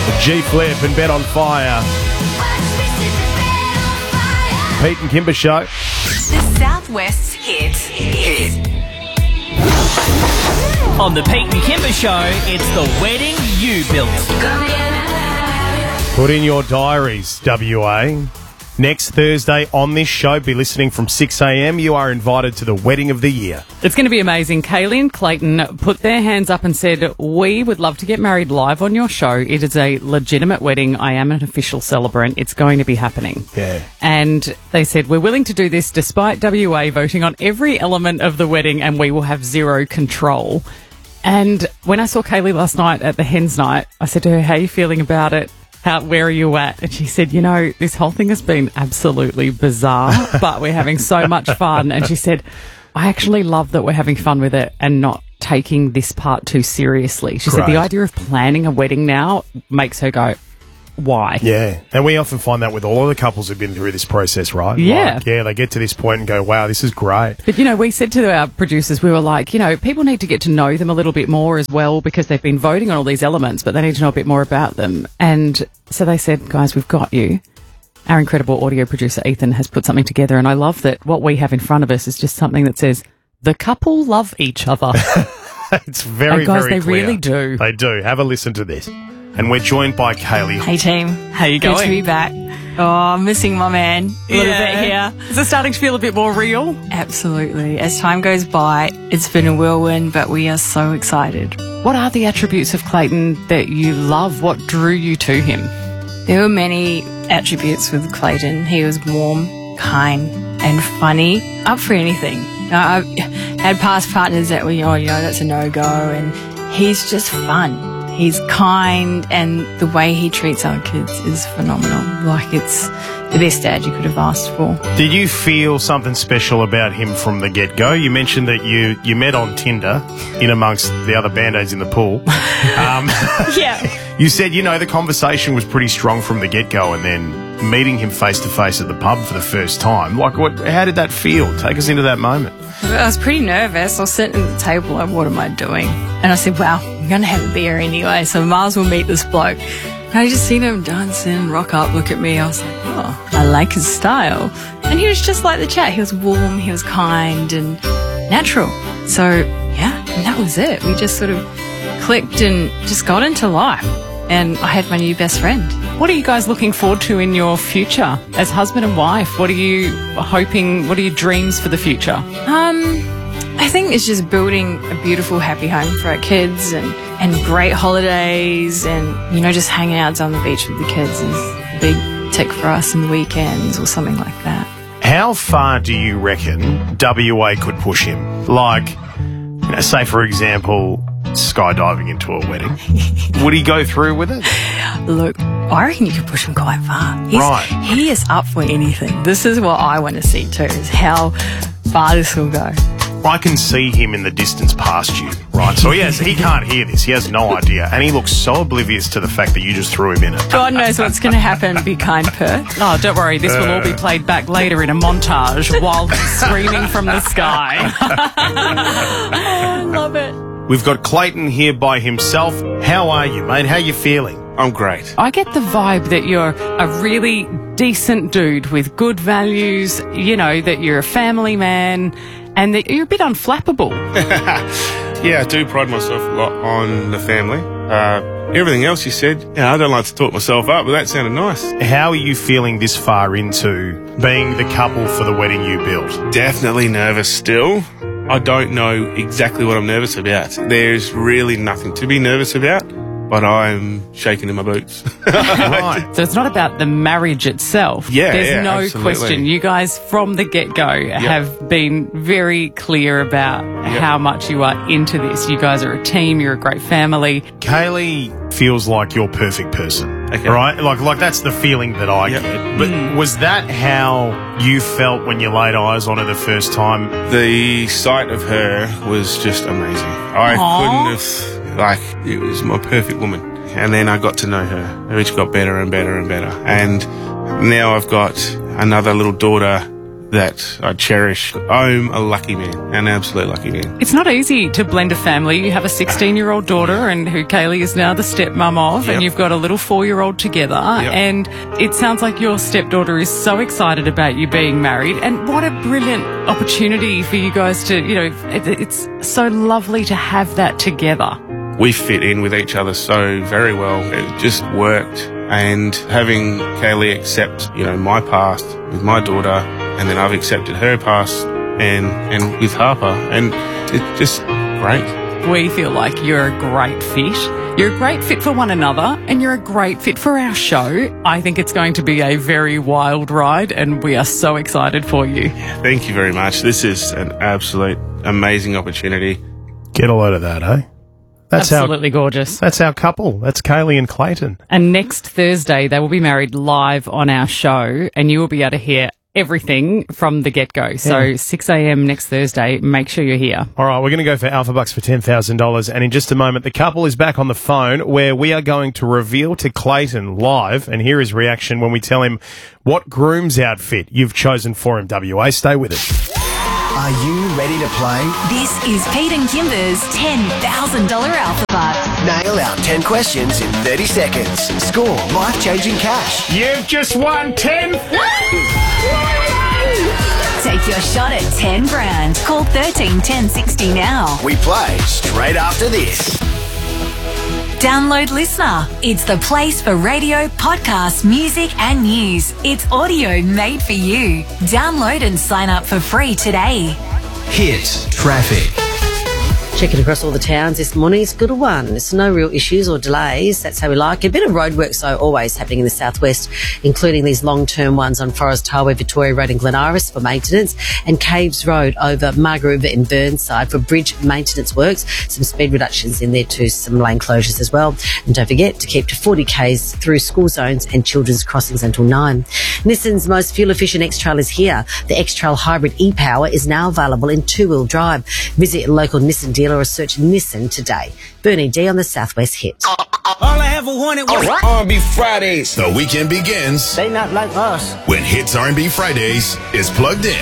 G-Flip and Bet on Fire. Pete and Kimber Show. The Southwest's hit. On the Pete and Kimber Show, it's the wedding you built. Put in your diaries, WA. Next Thursday on this show, be listening from 6 a.m. You are invited to the wedding of the year. It's going to be amazing. Kaylee and Clayton put their hands up and said, we would love to get married live on your show. It is a legitimate wedding. I am an official celebrant. It's going to be happening. Yeah. And they said, we're willing to do this despite WA voting on every element of the wedding and we will have zero control. And when I saw Kaylee last night at the Hens Night, I said to her, how are you feeling about it? Where are you at? And she said, this whole thing has been absolutely bizarre, but we're having so much fun. And she said, I actually love that we're having fun with it and not taking this part too seriously. She said the idea of planning a wedding now makes her go, why? Yeah. And we often find that with all of the couples who've been through this process, right? Yeah. They get to this point and go, wow, this is great. But, we said to our producers, we were like, people need to get to know them a little bit more as well because they've been voting on all these elements, but they need to know a bit more about them. And so they said, guys, we've got you. Our incredible audio producer, Ethan, has put something together. And I love that what we have in front of us is just something that says, the couple love each other. It's very, and guys, very they clear. really do. They do. Have a listen to this. And we're joined by Kaylee. Hey team, how you going? Good to be back. Oh, I'm missing my man a little bit here. Is it starting to feel a bit more real? Absolutely. As time goes by, it's been a whirlwind, but we are so excited. What are the attributes of Clayton that you love? What drew you to him? There were many attributes with Clayton. He was warm, kind, and funny, up for anything. I've had past partners that were, that's a no-go, and he's just fun. He's kind, and the way he treats our kids is phenomenal. Like, it's the best dad you could have asked for. Did you feel something special about him from the get-go? You mentioned that you met on Tinder in amongst the other Band-Aids in the pool. Yeah. You said, the conversation was pretty strong from the get-go, and then meeting him face-to-face at the pub for the first time. How did that feel? Take us into that moment. I was pretty nervous. I was sitting at the table like, what am I doing? And I said, wow, I'm going to have a beer anyway, so I might as well meet this bloke. And I just seen him dancing, rock up, look at me. I was like, oh, I like his style. And he was just like the chat. He was warm, he was kind and natural. So, yeah, and that was it. We just sort of clicked and just got into life. And I had my new best friend. What are you guys looking forward to in your future as husband and wife? What are you hoping, what are your dreams for the future? I think it's just building a beautiful, happy home for our kids and great holidays and, just hanging out on the beach with the kids is a big tick for us in the weekends or something like that. How far do you reckon WA could push him? Like, say, for example, skydiving into a wedding. Would he go through with it? Look, I reckon you could push him quite far. He is up for anything. This is what I want to see too, is how far this will go. I can see him in the distance past you, right? So he can't hear this. He has no idea. And he looks so oblivious to the fact that you just threw him in it. God knows what's going to happen. Be kind, Perth. Oh, don't worry. This will all be played back later in a montage while he's screaming from the sky. I love it. We've got Clayton here by himself. How are you, mate? How are you feeling? I'm great. I get the vibe that you're a really decent dude with good values, that you're a family man and that you're a bit unflappable. Yeah, I do pride myself a lot on the family. Everything else you said, I don't like to talk myself up, but that sounded nice. How are you feeling this far into being the couple for the wedding you built? Definitely nervous still. I don't know exactly what I'm nervous about. There's really nothing to be nervous about, but I'm shaking in my boots. Right. So it's not about the marriage itself. There's no absolutely. question. You guys from the get-go have been very clear about how much you are into this. You guys are a team. You're a great family. Kaylee feels like your perfect person. Okay. Right? Like that's the feeling that I get. But was that how you felt when you laid eyes on her the first time? The sight of her was just amazing. I couldn't have, it was my perfect woman. And then I got to know her. It just got better and better and better. And now I've got another little daughter that I cherish. I'm a lucky man, an absolute lucky man. It's not easy to blend a family. You have a 16-year-old daughter and who Kaylee is now the stepmum of, Yep. and you've got a little 4-year-old together. Yep. And it sounds like your stepdaughter is so excited about you being married. And what a brilliant opportunity for you guys to, it's so lovely to have that together. We fit in with each other so very well. It just worked. And having Kaylee accept, my past with my daughter, and then I've accepted her past and with Harper, and it's just great. We feel like you're a great fit. You're a great fit for one another, and you're a great fit for our show. I think it's going to be a very wild ride, and we are so excited for you. Thank you very much. This is an absolute amazing opportunity. Get a load of that, eh? Absolutely gorgeous. That's our couple. That's Kaylee and Clayton. And next Thursday, they will be married live on our show, and you will be able to hear everything from the get-go. So 6 a.m. next Thursday, make sure you're here. All right, we're going to go for Alpha Bucks for $10,000. And in just a moment, the couple is back on the phone where we are going to reveal to Clayton live and hear his reaction when we tell him what groom's outfit you've chosen for him. WA, stay with us. Are you ready to play? This is Pete and Kimber's $10,000 Alpha Bucks. Nail our 10 questions in 30 seconds. Score life-changing cash. You've just won 10. Take your shot at 10 grand. Call 13 10 60 now. We play straight after this. Download Listener. It's the place for radio, podcasts, music, and news. It's audio made for you. Download and sign up for free today. Hit traffic. Checking across all the towns this morning. It's a good one. There's no real issues or delays. That's how we like it. A bit of roadworks, though, always happening in the southwest, including these long-term ones on Forest Highway, Victoria Road in Glen Iris for maintenance, and Caves Road over Margaret River in Burnside for bridge maintenance works. Some speed reductions in there too, some lane closures as well. And don't forget to keep to 40 k's through school zones and children's crossings until 9. Nissan's most fuel-efficient X-Trail is here. The X-Trail Hybrid e-Power is now available in two-wheel drive. Visit your local Nissan dealer or search Nissan today. Bernie D on the Southwest Hits. All I ever wanted was R&B Fridays. The weekend begins They not like us. when Hits R&B Fridays is plugged in.